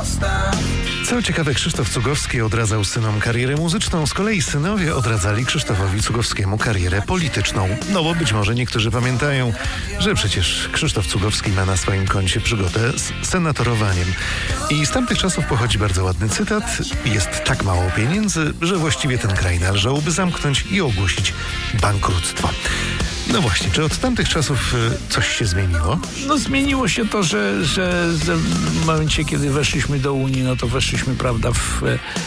Co ciekawe, Krzysztof Cugowski odradzał synom karierę muzyczną, z kolei synowie odradzali Krzysztofowi Cugowskiemu karierę polityczną. No bo być może niektórzy pamiętają, że przecież Krzysztof Cugowski ma na swoim koncie przygodę z senatorowaniem. I z tamtych czasów pochodzi bardzo ładny cytat: jest tak mało pieniędzy, że właściwie ten kraj należałoby zamknąć i ogłosić bankructwo. No właśnie, czy od tamtych czasów coś się zmieniło? No zmieniło się to, że w momencie, kiedy weszliśmy do Unii, no to weszliśmy, prawda, w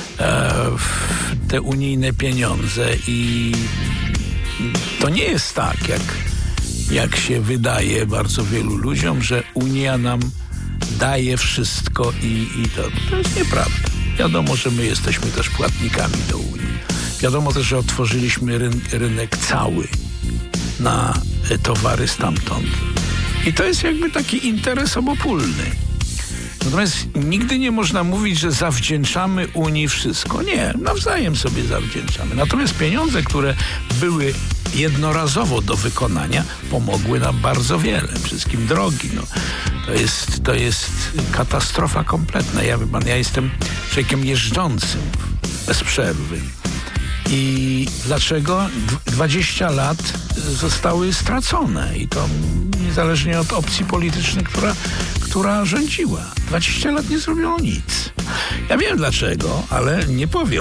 te unijne pieniądze i to nie jest tak, jak się wydaje bardzo wielu ludziom, że Unia nam daje wszystko i to jest nieprawda. Wiadomo, że my jesteśmy też płatnikami do Unii. Wiadomo też, że otworzyliśmy rynek cały na towary stamtąd. I to jest jakby taki interes obopólny. Natomiast nigdy nie można mówić, że zawdzięczamy Unii wszystko. Nie, nawzajem sobie zawdzięczamy. Natomiast pieniądze, które były jednorazowo do wykonania, pomogły nam bardzo wiele. Wszystkim drogi. No. To jest katastrofa kompletna. Ja jestem człowiekiem jeżdżącym bez przerwy. I dlaczego 20 lat zostały stracone i to niezależnie od opcji politycznej, która rządziła. 20 lat nie zrobiono nic. Ja wiem dlaczego, ale nie powiem.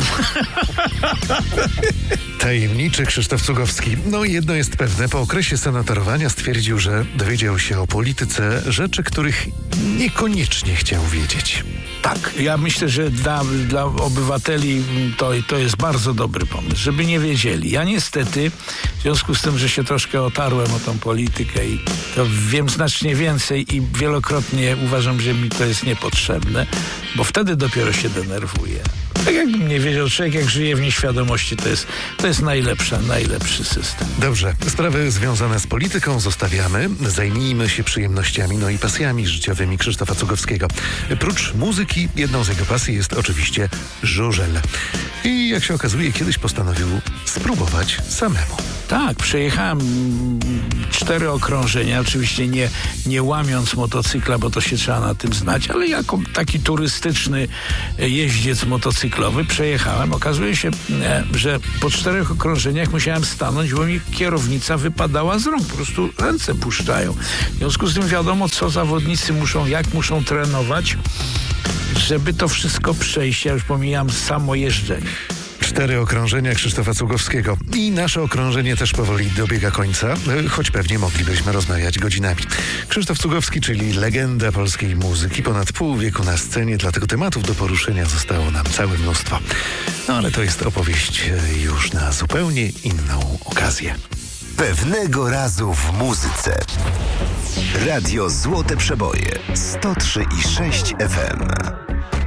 Tajemniczy Krzysztof Cugowski. No jedno jest pewne, po okresie senatorowania stwierdził, że dowiedział się o polityce rzeczy, których niekoniecznie chciał wiedzieć. Tak, ja myślę, że dla obywateli to jest bardzo dobry pomysł, żeby nie wiedzieli. Ja niestety, w związku z tym, że się troszkę otarłem o tą politykę i to wiem znacznie więcej i wielokrotnie uważam, że mi to jest niepotrzebne, bo wtedy dopiero się denerwuję. Tak jakbym nie wiedział, człowiek jak żyje w nieświadomości, to jest najlepszy system. Dobrze, sprawy związane z polityką zostawiamy. Zajmijmy się przyjemnościami, no i pasjami życiowymi Krzysztofa Cugowskiego. Prócz muzyki, jedną z jego pasji jest oczywiście żużel. I jak się okazuje, kiedyś postanowił spróbować samemu. Tak, przejechałem 4 okrążenia, oczywiście nie łamiąc motocykla, bo to się trzeba na tym znać, ale jako taki turystyczny jeździec motocyklowy przejechałem. Okazuje się, że po 4 okrążeniach musiałem stanąć, bo mi kierownica wypadała z rąk, po prostu ręce puszczają. W związku z tym wiadomo, co zawodnicy jak muszą trenować, żeby to wszystko przejść. Ja już pomijam samo jeżdżenie. 4 okrążenia Krzysztofa Cugowskiego. I nasze okrążenie też powoli dobiega końca, choć pewnie moglibyśmy rozmawiać godzinami. Krzysztof Cugowski, czyli legenda polskiej muzyki, ponad pół wieku na scenie, dlatego tematów do poruszenia zostało nam całe mnóstwo. No ale to jest opowieść już na zupełnie inną okazję. Pewnego razu w muzyce. Radio Złote Przeboje 103,6 FM.